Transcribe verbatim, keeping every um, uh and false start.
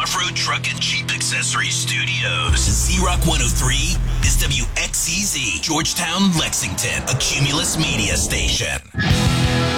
Off-Road Truck and Jeep Accessories Studios. Z-Rock one oh three is W X C Z, Georgetown, Lexington, a Cumulus media station.